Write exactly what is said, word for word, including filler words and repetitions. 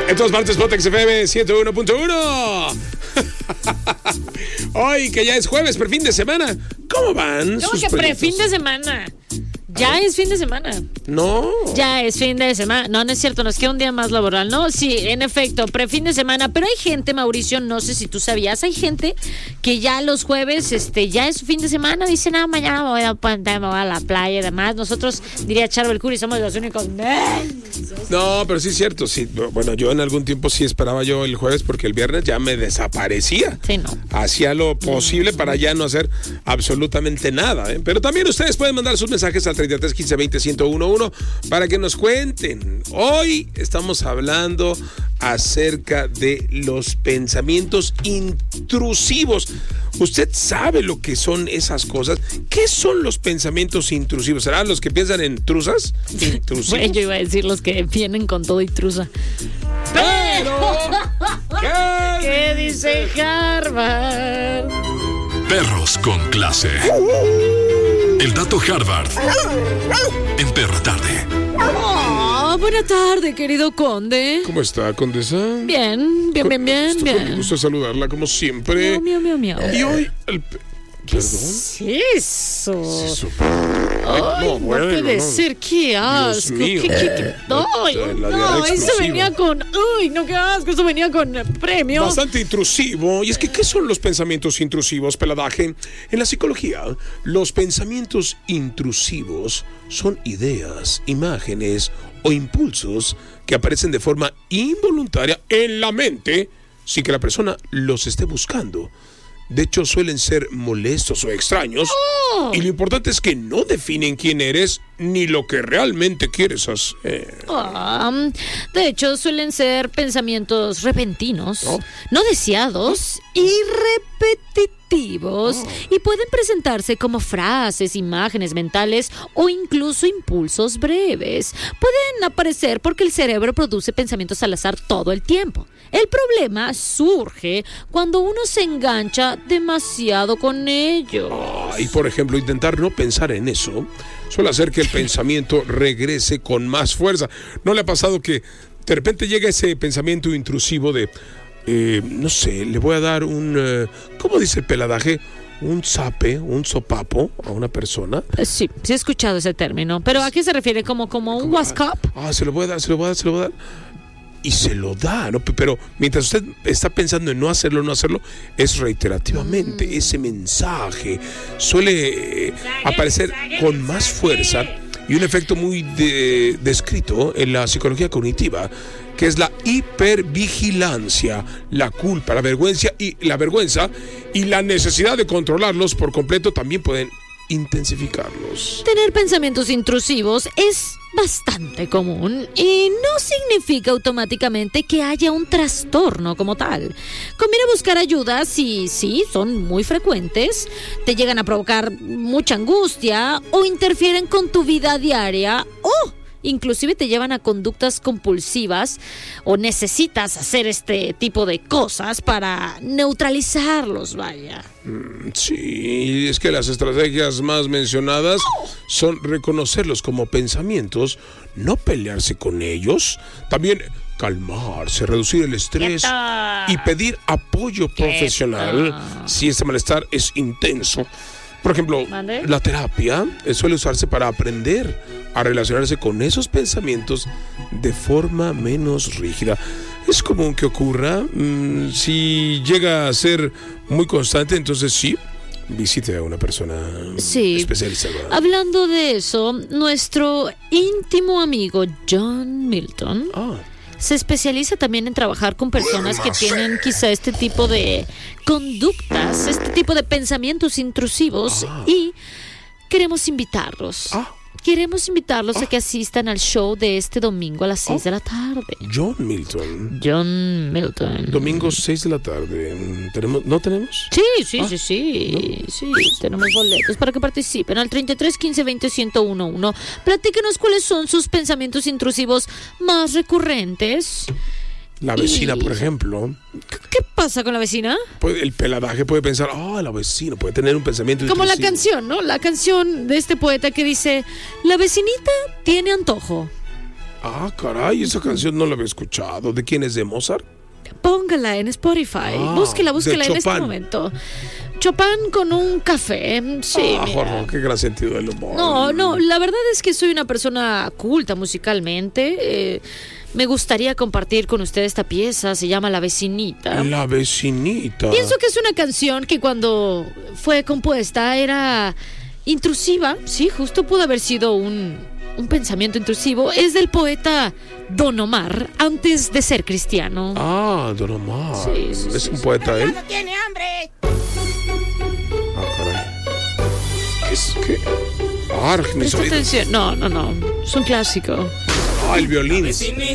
En todas partes, Potex F M ciento uno punto uno. Hoy que ya es jueves, per fin de semana. ¿Cómo van? ¿Cómo que pre fin de semana? Ya es fin de semana. No. Ya es fin de semana. No, no es cierto, nos queda un día más laboral, ¿no? Sí, en efecto, pre fin de semana. Pero hay gente, Mauricio, no sé si tú sabías, hay gente que ya los jueves, este, ya es fin de semana. Dicen, ah, mañana me voy a, me voy a la playa y demás. Nosotros, diría Charbel Curry, somos los únicos. No, pero sí es cierto. Sí. Bueno, yo en algún tiempo sí esperaba yo el jueves porque el viernes ya me desaparecía. Sí, no. Hacía lo posible para ya no hacer absolutamente nada, ¿eh? Pero también ustedes pueden mandar sus mensajes al treinta y tres quince veinte ciento uno para que nos cuenten. Hoy estamos hablando acerca de los pensamientos intrusivos. ¿Usted sabe lo que son esas cosas? ¿Qué son los pensamientos intrusivos? ¿Serán los que piensan en truzas? Intrusivos. Bueno, yo iba a decir los que vienen con todo y truza. Pero ¿qué, ¿qué dice Harvard? Perros con clase. El dato Harvard en Perra Tarde. Oh, buena tarde, querido conde. ¿Cómo está, condesa? Bien, bien, bien, bien, Estoy bien. con gusto saludarla como siempre. Miau, miau, miau, miau. Y hoy el pe- ¿Qué ¿Perdón? es eso? Es eso. Ay, no, no, bueno, puede no. ser, qué asco. mío. ¿Qué, qué, qué? Ay, La no, diarrea eso explosiva. venía con. Uy, no, qué asco, eso venía con premio. Bastante intrusivo. Y es que, ¿qué son los pensamientos intrusivos, peladaje? En la psicología, los pensamientos intrusivos son ideas, imágenes o impulsos que aparecen de forma involuntaria en la mente sin que la persona los esté buscando. De hecho, suelen ser molestos o extraños. Oh. Y lo importante es que no definen quién eres ni lo que realmente quieres hacer. Ah, de hecho, suelen ser pensamientos repentinos, Oh. no deseados y repetitivos, Oh. y pueden presentarse como frases, imágenes mentales o incluso impulsos breves. Pueden aparecer porque el cerebro produce pensamientos al azar todo el tiempo. El problema surge cuando uno se engancha demasiado con ellos. Ah, y por ejemplo, intentar no pensar en eso suele hacer que el pensamiento regrese con más fuerza. ¿No le ha pasado que de repente llega ese pensamiento intrusivo de, eh, no sé, le voy a dar un, eh, ¿cómo dice el peladaje? Un zape, un sopapo a una persona? Eh, Sí, sí he escuchado ese término, pero ¿a qué se refiere? ¿Como, como un WhatsApp? Ah, se lo voy a dar, se lo voy a dar, se lo voy a dar. Y se lo da, ¿no? Pero mientras usted está pensando en no hacerlo, no hacerlo, es reiterativamente. Mm. Ese mensaje suele eh, aparecer con más fuerza y un efecto muy de, descrito en la psicología cognitiva, que es la hipervigilancia, la culpa, la vergüenza y la vergüenza y la necesidad de controlarlos por completo también pueden intensificarlos. Tener pensamientos intrusivos es bastante común y no significa automáticamente que haya un trastorno como tal. Conviene buscar ayuda si sí son muy frecuentes, te llegan a provocar mucha angustia o interfieren con tu vida diaria o inclusive te llevan a conductas compulsivas o necesitas hacer este tipo de cosas para neutralizarlos, vaya. Mm, sí, es que las estrategias más mencionadas son reconocerlos como pensamientos, no pelearse con ellos, también calmarse, reducir el estrés ¡Quieta! Y pedir apoyo ¡Quieta! profesional si este malestar es intenso. Por ejemplo, ¿Mande? la terapia suele usarse para aprender a relacionarse con esos pensamientos de forma menos rígida. Es común que ocurra. Mmm, si llega a ser muy constante, entonces sí, visite a una persona sí. especializada. Hablando de eso, nuestro íntimo amigo John Milton Ah. se especializa también en trabajar con personas que tienen quizá este tipo de conductas, este tipo de pensamientos intrusivos Ah. y queremos invitarlos. Ah. Queremos invitarlos a que asistan al show de este domingo a las seis de la tarde. John Milton. John Milton. Domingo seis de la tarde. ¿Tenemos, ¿No tenemos? Sí, sí, Ah, sí, sí, ¿no? Sí, tenemos boletos para que participen al treinta y tres quince veinte ciento uno. Platíquenos cuáles son sus pensamientos intrusivos más recurrentes. La vecina, Y- por ejemplo, ¿Qué pasa con la vecina? puede- el peladaje puede pensar, ah, la vecina puede tener un pensamiento Como la intrusivo. canción, ¿no? La canción de este poeta que dice, la vecinita tiene antojo. Ah, caray, esa canción no la había escuchado. ¿De quién es? ¿De Mozart? Póngala en Spotify. Ah, búsquela, búsquela de en este Chopin. momento. Chopin con un café. Sí, ah, mira. Jorge, qué gran sentido del humor. No, no, la verdad es que soy una persona culta musicalmente. Eh, me gustaría compartir con usted esta pieza, se llama La Vecinita. La vecinita. Pienso que es una canción que cuando fue compuesta era intrusiva, sí, justo pudo haber sido un, un pensamiento intrusivo. Es del poeta Don Omar, antes de ser cristiano. Ah, Don Omar. Sí, sí, ¿Es sí, un sí. poeta él? ¡No tiene hambre! Ah, caray. ¿Qué es qué? Ah, mis Presta oídos. atención. No, no, no. Es un clásico. Ah, el violín. Vecinita.